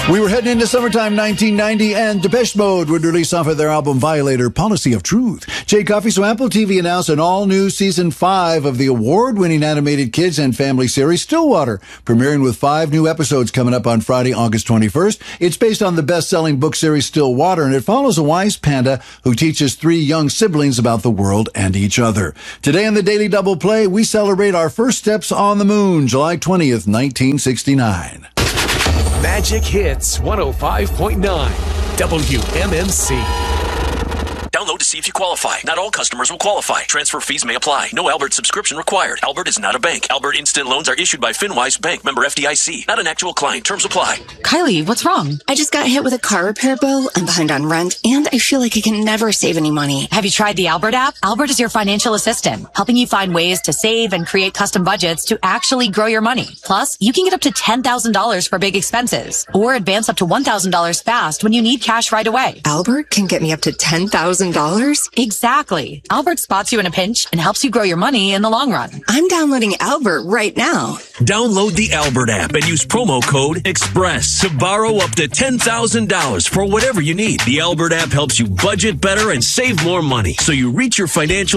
We were heading into summertime 1990, and Depeche Mode would release off of their album Violator, Policy of Truth. Jay Coffey, so Apple TV announced an all-new Season 5 of the award-winning animated kids and family series Stillwater, premiering with 5 new episodes coming up on Friday, August 21st. It's based on the best-selling book series Stillwater, and it follows a wise panda who teaches 3 young siblings about the world and each other. Today on the Daily Double Play, we celebrate our first steps on the moon, July 20th, 1969. Magic Hits 105.9 WMMC. Download to see if you qualify. Not all customers will qualify. Transfer fees may apply. No Albert subscription required. Albert is not a bank. Albert Instant Loans are issued by FinWise Bank, member FDIC. Not an actual client. Terms apply. Kylie, what's wrong? I just got hit with a car repair bill. I'm behind on rent, and I feel like I can never save any money. Have you tried the Albert app? Albert is your financial assistant, helping you find ways to save and create custom budgets to actually grow your money. Plus, you can get up to $10,000 for big expenses, or advance up to $1,000 fast when you need cash right away. Albert can get me up to $10,000? Exactly. Albert spots you in a pinch and helps you grow your money in the long run. I'm downloading Albert right now. Download the Albert app and use promo code EXPRESS to borrow up to $10,000 for whatever you need. The Albert app helps you budget better and save more money, so you reach your financial